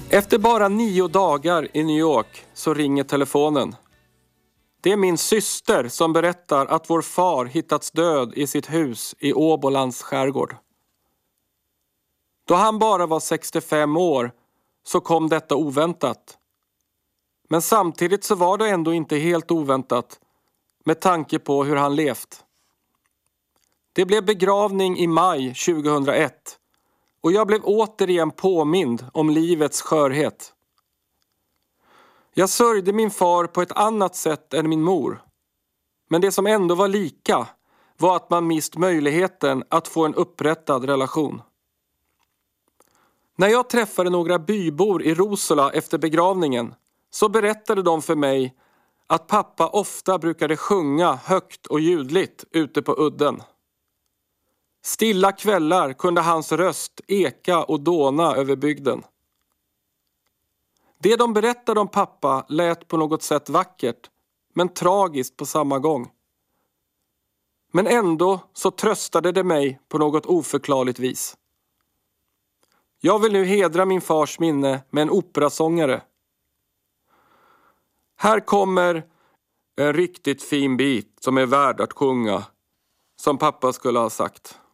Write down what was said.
Efter bara 9 dagar i New York så ringer telefonen. Det är min syster som berättar att vår far hittats död i sitt hus i Åbolands skärgård. Då han bara var 65 år så kom detta oväntat. Men samtidigt så var det ändå inte helt oväntat med tanke på hur han levt. Det blev begravning i maj 2001 och jag blev återigen påmind om livets skörhet. Jag sörjde min far på ett annat sätt än min mor. Men det som ändå var lika var att man mist möjligheten att få en upprättad relation. När jag träffade några bybor i Rosula efter begravningen så berättade de för mig att pappa ofta brukade sjunga högt och ljudligt ute på udden. Stilla kvällar kunde hans röst eka och dåna över bygden. Det de berättade om pappa lät på något sätt vackert, men tragiskt på samma gång. Men ändå så tröstade det mig på något oförklarligt vis. Jag vill nu hedra min fars minne med en operasångare. Här kommer en riktigt fin bit som är värd att sjunga, som pappa skulle ha sagt.